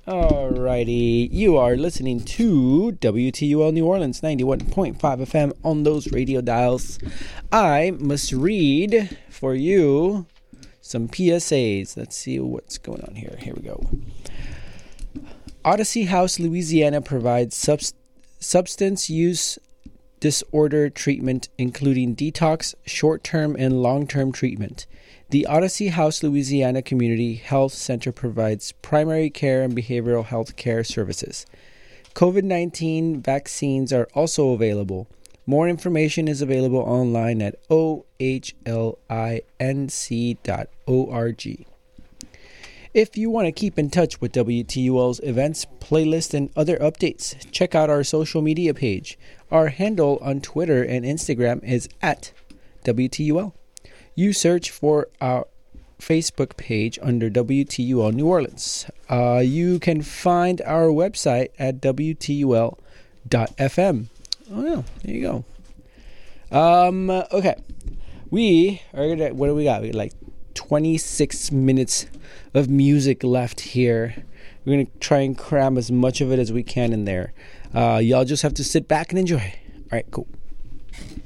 Alrighty, you are listening to WTUL New Orleans 91.5 FM on those radio dials. I must read for you some PSAs. Let's see what's going on here. Here we go. Odyssey House, Louisiana provides substance use disorder treatment, including detox, short-term, and long-term treatment. The Odyssey House, Louisiana Community Health Center provides primary care and behavioral health care services. COVID-19 vaccines are also available. More information is available online at ohlinc.org. If you want to keep in touch with WTUL's events, playlists, and other updates, check out our social media page. Our handle on Twitter and Instagram is at WTUL. You search for our Facebook page under WTUL New Orleans. You can find our website at WTUL.fm. Oh, yeah, there you go. Okay. We are going to, what do we got? We got like 26 minutes of music left here. We're going to try and cram as much of it as we can in there. Y'all just have to sit back and enjoy. All right, cool.